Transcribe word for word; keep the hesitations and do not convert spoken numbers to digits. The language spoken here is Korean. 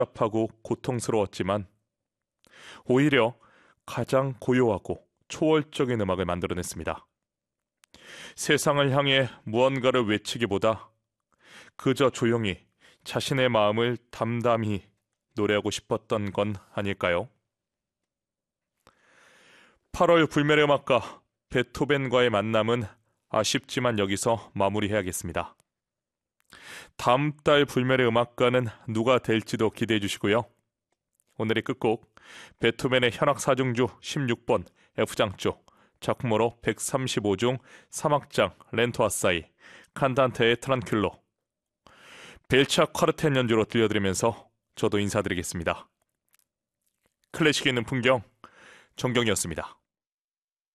복잡하고 고통스러웠지만 오히려 가장 고요하고 초월적인 음악을 만들어냈습니다. 세상을 향해 무언가를 외치기보다 그저 조용히 자신의 마음을 담담히 노래하고 싶었던 건 아닐까요? 팔월 불멸의 음악가 베토벤과의 만남은 아쉽지만 여기서 마무리해야겠습니다. 다음 달 불멸의 음악가는 누가 될지도 기대해 주시고요. 오늘의 끝곡 베토벤의 현악 사중주 십육 번 F장조 작품으로 백삼십오 중 삼 악장 렌토 아사이 칸단테의 트란큘로 벨차 콰르텐 연주로 들려드리면서 저도 인사드리겠습니다. 클래식에 있는 풍경 정경이었습니다.